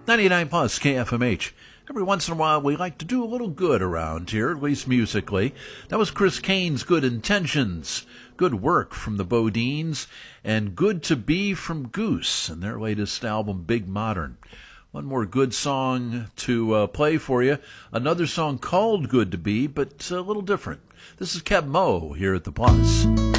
99 plus KFMH. Every once in a while, we like to do a little good around here, at least musically. That was Chris Kane's Good Intentions, Good Work from the Bodines, and Good to Be from Goose and their latest album, Big Modern. One more good song to play for you. Another song called Good to Be, but a little different. This is Keb Mo here at The Plus.